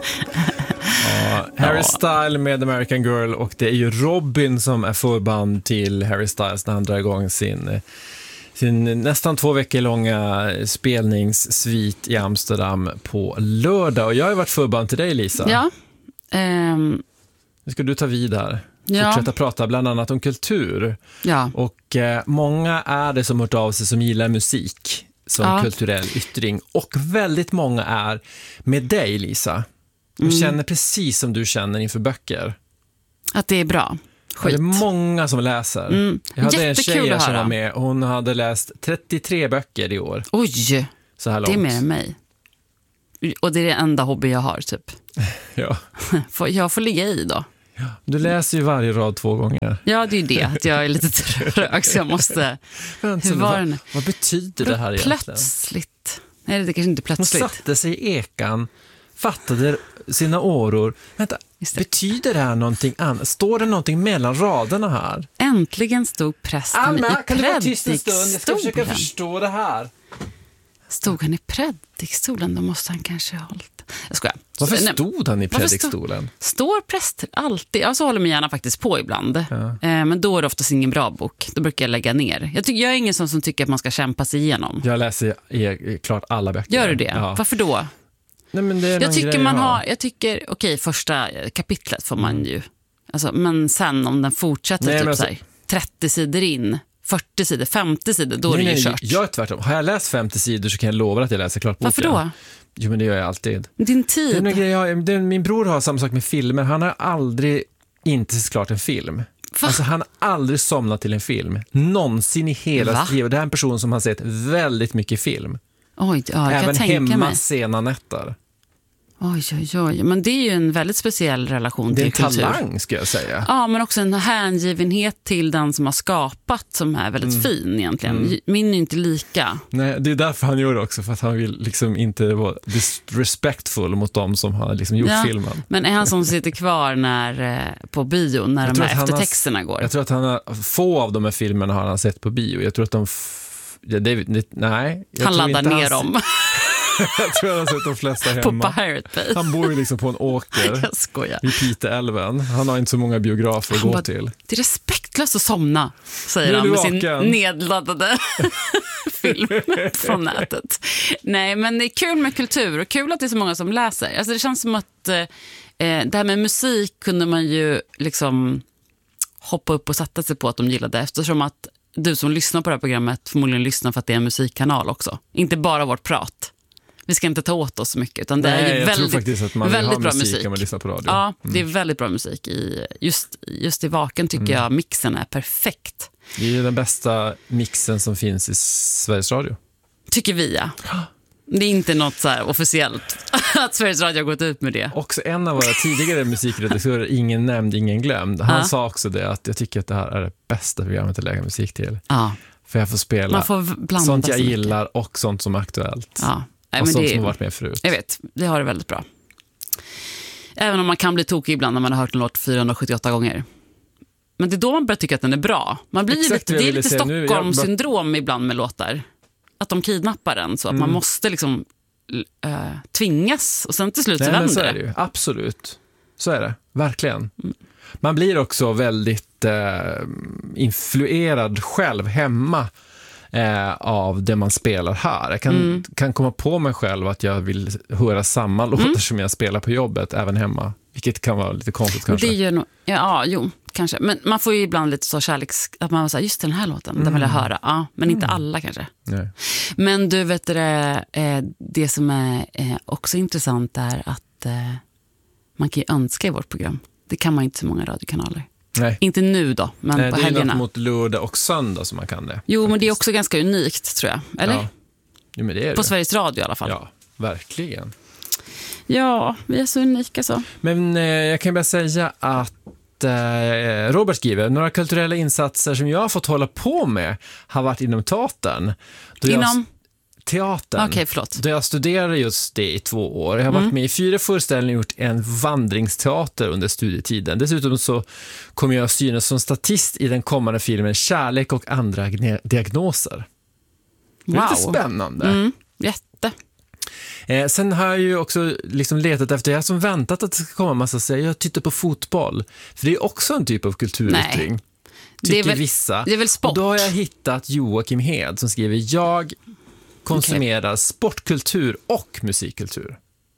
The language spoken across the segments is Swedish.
Harry Styles med American Girl, och det är ju Robin som är förband till Harry Styles när han drar igång sin nästan 2 veckor långa spelningssvit i Amsterdam på lördag. Och jag har varit förband till dig, Lisa. Ja. Nu ska du ta vid här. Fortsätta prata bland annat om kultur. Ja. Och många är det som hört av sig som gillar musik som kulturell yttring. Och väldigt många är med dig, Lisa. De känner precis som du känner inför böcker. Att det är bra. Skit. Det är många som läser. Jag hade en tjej som var med. Hon hade läst 33 böcker i år. Oj, så här långt. Det är mer än mig. Och det är det enda hobby jag har, typ. Ja. Jag får ligga i då. Ja. Du läser ju varje rad 2 gånger. Ja, det är ju det. Att jag är lite trög, så jag måste... Vad betyder det här egentligen? Plötsligt. Nej, det kanske inte plötsligt. Hon satte sig i ekan, fattade sina åror. Vänta, betyder det här någonting annat? Står det någonting mellan raderna här? Äntligen stod prästen i kan du vara tyst en stund? Jag ska försöka predikstolen. Förstå det här. Stod han i predikstolen? Då måste han kanske ha hållit. Jag skojar. Varför stod han i predikstolen? Står präster alltid? Jag så håller mig gärna faktiskt på ibland. Ja. Men då är det oftast ingen bra bok. Då brukar jag lägga ner. Jag är ingen som tycker att man ska kämpa sig igenom. Jag läser klart alla böcker. Gör du det? Ja. Varför då? Nej, men det är jag tycker okej, första kapitlet får man ju. Alltså, men sen om den fortsätter så här, 30 sidor in, 40 sidor, 50 sidor, då är det ju kört. Jag är tvärtom. Har jag läst 50 sidor så kan jag lova att jag läser klart boken. Varför då? Jo, men det gör jag alltid. Din tid. Min bror har samma sak med filmer. Han har aldrig inte sett klart en film. Alltså, han har aldrig somnat till en film. Någonsin i hela sitt liv. Det är en person som har sett väldigt mycket film. Oj, ja, även hemma sena nätter. Oj. Men det är ju en väldigt speciell relation till kultur. Det är en talang, ska jag säga. Ja, men också en hängivenhet till den som har skapat som är väldigt fin egentligen. Min är inte lika. Nej, det är därför han gör det också. För att han vill liksom inte vara disrespectful mot dem som har liksom gjort filmen. Men är han som sitter kvar på bio när de här eftertexterna går? Jag tror att få av de här filmerna har han sett på bio. Jag tror att han laddar ner dem. Jag tror jag har sett de flesta hemma. På Pirate Bay. Han bor ju liksom på en åker i Piteälven. Han har inte så många biografer att gå till. Det är respektlöst att somna, säger han med sin nedladdade film från nätet. Nej, men det är kul med kultur och kul att det är så många som läser. Alltså det känns som att det här med musik kunde man ju liksom hoppa upp och sätta sig på att de gillade, eftersom att du som lyssnar på det här programmet förmodligen lyssnar för att det är en musikkanal också. Inte bara vårt prat. Vi ska inte ta åt oss så mycket, utan det är ju väldigt bra musik. Man lyssnar på radio. Ja, det är väldigt bra musik. Just i Vaken tycker jag mixen är perfekt. Det är ju den bästa mixen som finns i Sveriges Radio. Tycker vi, ja. Det är inte något så här officiellt att Sveriges Radio har gått ut med det. Också en av våra tidigare musikredaktörer, ingen nämnd, ingen glömd. Han sa också det, att jag tycker att det här är det bästa programmet att lägga musik till. För jag får spela sånt jag gillar och sånt som är aktuellt. Ja. Nej, och sånt som har varit med förut. Jag vet, det har det väldigt bra. Även om man kan bli tokig ibland när man har hört en låt 478 gånger. Men det är då man börjar tycka att den är bra. Man blir det är lite Stockholm-syndrom ibland med låtar. Att de kidnappar den så att man måste liksom tvingas och sen till slut så vänder det. Ju. Absolut. Så är det, verkligen. Man blir också väldigt influerad själv hemma av det man spelar här. Jag kan komma på mig själv att jag vill höra samma låtar som jag spelar på jobbet även hemma. Vilket kan vara lite konstigt kanske. Det gör nog, kanske. Men man får ju ibland lite så kärleks... Att man säger just den här låten, den vill jag höra. Ja, men inte alla kanske. Nej. Men du vet det som är också intressant är att man kan ju önska i vårt program. Det kan man inte så många radiokanaler. Nej. Inte nu då, men på helgerna. Det är något mot lördag och söndag som man kan det. Jo, faktiskt. Men det är också ganska unikt, tror jag. Eller? Ja. Jo, men det är på Sveriges Radio i alla fall. Ja, verkligen. Ja, vi är så unika så. Men jag kan bara säga att Robert skriver, några kulturella insatser som jag har fått hålla på med har varit inom teatern. Teatern. Okej, förlåt. Då jag studerade just det i 2 år. Jag har varit med i 4 föreställningar och gjort en vandringsteater under studietiden. Dessutom så kommer jag att synas som statist i den kommande filmen Kärlek och andra diagnoser. Wow. Lite spännande. Jätte. Sen har jag ju också liksom letat efter, jag som väntat att det ska komma en massa säger, jag tittar på fotboll. För det är också en typ av kulturyttring. Tycker vissa. Det är väl sport. Och då har jag hittat Joakim Hed som skriver, jag konsumerar sportkultur och musikkultur.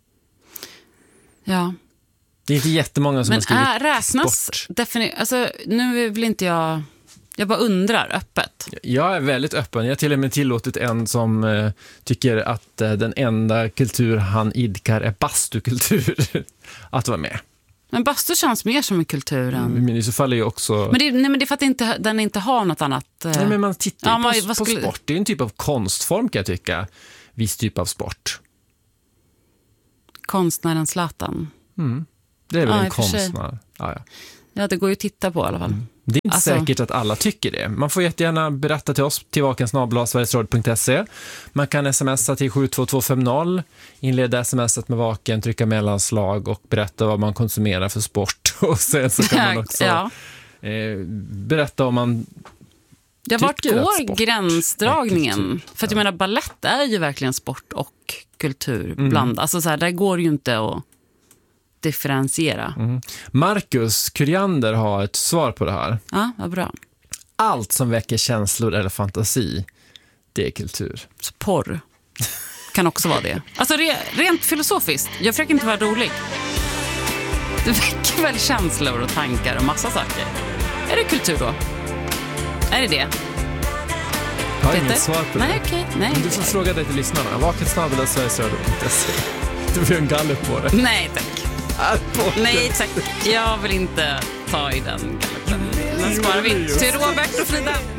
Ja. Det är inte jättemånga som har skrivit räknas sport. Alltså, nu vill inte jag bara undrar öppet. Jag är väldigt öppen. Jag har till och med tillåtit en som tycker att den enda kultur han idkar är bastukultur att vara med. Men bastu känns mer som en kultur än... Men i så fall är ju också... Men det är för att den inte har något annat... Nej, men man tittar på sport. Det är en typ av konstform, kan jag tycka. Viss typ av sport. Konstnären Zlatan. Det är väl en konstnär. Ja, det går ju att titta på i alla fall. Det är inte säkert att alla tycker det. Man får jättegärna berätta till oss till vaken@sverigesradio.se. Man kan smsa till 72250, inleda smsat med Vaken, trycka mellanslag och berätta vad man konsumerar för sport. Och sen så kan man också berätta om man vart går gränsdragningen? För att jag menar, ballett är ju verkligen sport och kultur bland. Alltså så här, där går ju inte att differentiera. Marcus Kuriander har ett svar på det här. Ja, vad bra. Allt som väcker känslor eller fantasi, det är kultur. Så porr kan också vara det. Alltså rent filosofiskt, jag försöker inte vara rolig. Det väcker väl känslor och tankar och massa saker. Är det kultur då? Är det det? Jag har inget svar på det. Nej, okej. Nej, du får fråga dig till lyssnarna. Vaken@sverigesradio.se. Du får en galler på det. Nej, tack. Nej, tack. Jag vill inte ta i den gallupen. Den sparar vi till Robert och Frida.